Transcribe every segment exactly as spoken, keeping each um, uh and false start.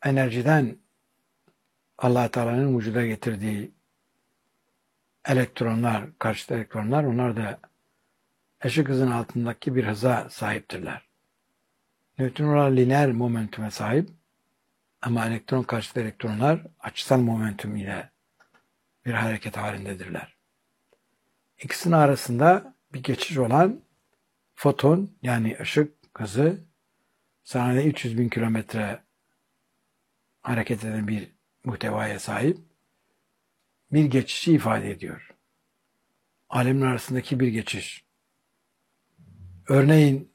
enerjiden Allah Teala'nın vücuda getirdiği elektronlar, karşıt elektronlar, onlar da ışık hızının altındaki bir hıza sahiptirler. Nötronlar lineer momentume sahip ama elektron karşıt elektronlar açısal momentum ile bir hareket halindedirler. İkisinin arasında bir geçiş olan foton, yani ışık hızı saniyede üç yüz bin kilometre hareket eden bir muhtevaya sahip bir geçişi ifade ediyor. Alemler arasındaki bir geçiş. Örneğin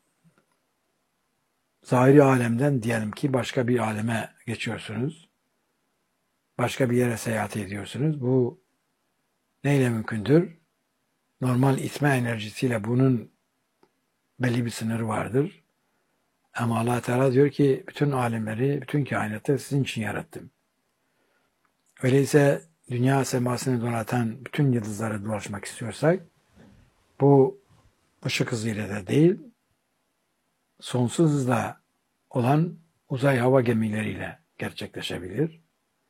zahiri alemden diyelim ki başka bir aleme geçiyorsunuz. Başka bir yere seyahat ediyorsunuz. Bu neyle mümkündür? Normal itme enerjisiyle bunun belli bir sınırı vardır. Ama Allah Teala diyor ki bütün alemleri, bütün kainatı sizin için yarattım. Öyleyse dünya semasını donatan bütün yıldızlara dolaşmak istiyorsak bu ışık hızıyla da değil, sonsuz hızla olan uzay hava gemileriyle gerçekleşebilir.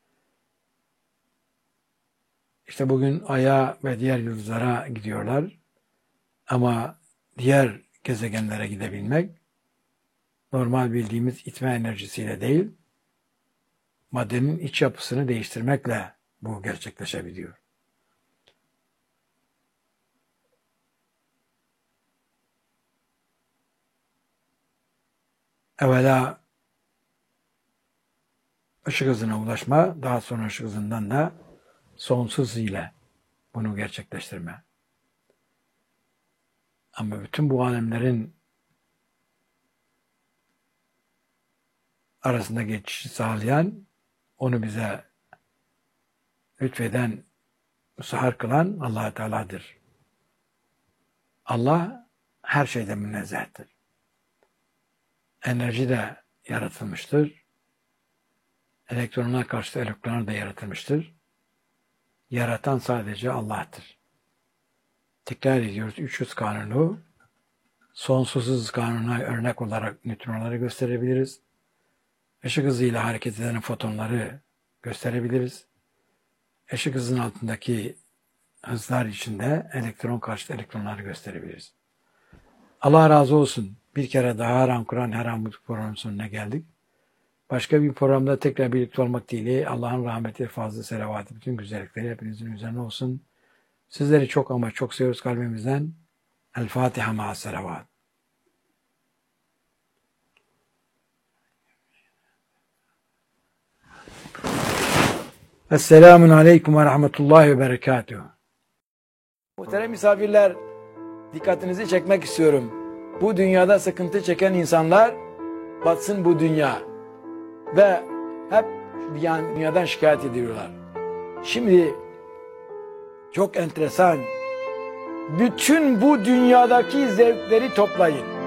İşte bugün Ay'a ve diğer yıldızlara gidiyorlar ama diğer gezegenlere gidebilmek normal bildiğimiz itme enerjisiyle değil, maddenin iç yapısını değiştirmekle bu gerçekleşebiliyor. Evvela ışık hızına ulaşma, daha sonra ışık hızından da sonsuz ile bunu gerçekleştirme. Ama bütün bu alemlerin arasında geçişi sağlayan, onu bize lütfeden, müsahhar kılan Allah Teala'dır. Allah her şeyden münezzehtir. Enerji de yaratılmıştır. Elektronlar karşıtı elektronlar da yaratılmıştır. Yaratan sadece Allah'tır. Tekrar ediyoruz. Üç hız kanunu, sonsuz hız kanununa örnek olarak nötronları gösterebiliriz. Işık hızıyla hareket eden fotonları gösterebiliriz. Işık hızının altındaki hızlar içinde elektron karşıtı elektronları gösterebiliriz. Allah razı olsun. Bir kere daha Her An Kur'an, Her An Mutlu programının sonuna geldik. Başka bir programda tekrar birlikte olmak dileğiyle Allah'ın rahmeti, fazla selavatı, bütün güzellikleri hepinizin üzerine olsun. Sizleri çok ama çok seviyoruz kalbimizden. El Fatiha ma'a selavat. Esselamun Aleyküm ve Rahmetullahi ve Berekatuhu. Muhterem misafirler, dikkatinizi çekmek istiyorum. Bu dünyada sıkıntı çeken insanlar batsın bu dünya. Ve hep bir yan dünyadan şikayet ediyorlar. Şimdi çok enteresan. Bütün bu dünyadaki zevkleri toplayın.